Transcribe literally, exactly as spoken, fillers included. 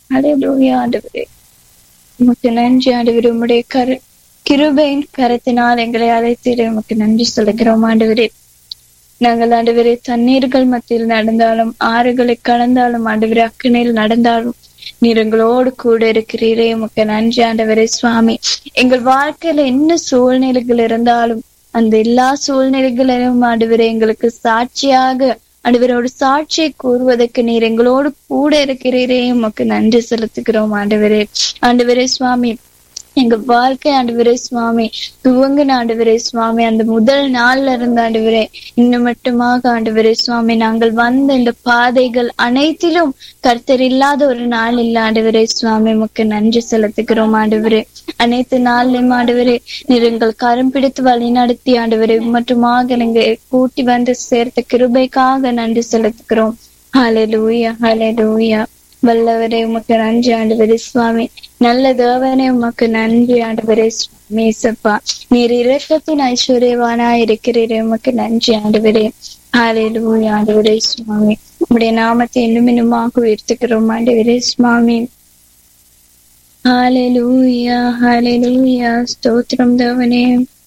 ஹல்லேலூயா ஆண்டவரே. உமக்கு நன்றி ஆண்டவரே. உம்முடைய கரு கிருபையின் கரத்தினால் எங்களை அழைத்தீரே, உமக்கு நன்றி சொல்லுகிறோம் ஆண்டவரே. நாங்கள் ஆண்டவரே தண்ணீர்கள் மத்தியில் நடந்தாலும், ஆறுகளை கடந்தாலும், ஆண்டவரே அக்கினியில் நடந்தாலும் நீர் எங்களோடு கூட இருக்கிறீரே, உமக்கு நன்றி ஆண்டவரே சுவாமி. எங்கள் வாழ்க்கையில என்ன சூழ்நிலைகள் இருந்தாலும் அந்த எல்லா சூழ்நிலைகளிலும் ஆண்டவரே எங்களுக்கு சாட்சியாக ஆண்டவரோட சாட்சியை கூறுவதற்கு நீர் எங்களோடு கூட இருக்கிறீரே, உமக்கு நன்றி செலுத்துகிறோம் ஆண்டவரே. ஆண்டவரே சுவாமி, எங்க வாழ்க்கை ஆண்டவரே சுவாமி துவங்கின ஆண்டவரே சுவாமி அந்த முதல் நாள்ல இருந்த ஆண்டவரே இன்னும் மட்டுமாக ஆண்டவரே சுவாமி நாங்கள் வந்த இந்த பாதைகள் அனைத்திலும் கர்த்தர் இல்லாத ஒரு நாள் இல்ல ஆண்டவரே சுவாமி, உமக்கு நன்றி செலுத்துகிறோம் ஆண்டவரே. அனைத்து நாளிலும் ஆண்டவரே நீர் எங்கள் கரம் பிடித்து வழி நடத்தி ஆண்டவரே மட்டுமாக நீங்க கூட்டி வந்து சேர்த்த கிருபைக்காக நன்றி செலுத்துகிறோம். ஹல்லேலூயா ஹல்லேலூயா. வல்லவரே உமக்கு நன்றி ஆண்டவரே சுவாமி. நல்ல தேவனே உமக்கு நன்றி ஆண்டவரே சுவாமி. சப்பா நீர் இரக்கத்தின் ஐஸ்வர்யவானா இருக்கிறீரே, உமக்கு நன்றி ஆண்டவரே. ஹல்லேலூயா ஆண்டவரே சுவாமி. உம்முடைய நாமத்தை இன்னும் இன்னுமாக உயர்த்துகிறோம் ஆண்டவரே சுவாமி. ஹல்லேலூயா ஹல்லேலூயா. ஸ்தோத்திரம் தேவனே.